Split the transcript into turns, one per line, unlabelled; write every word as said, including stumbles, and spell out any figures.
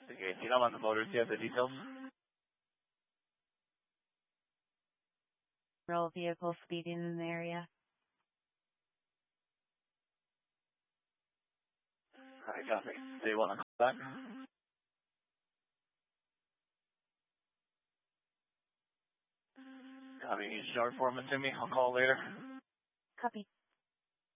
Okay, see, I'm on the motor. Do you have the details?
Roll vehicle speeding in the area.
Alright, copy. Do you want to call back? Copy. You start forming to me. I'll call later.
Copy.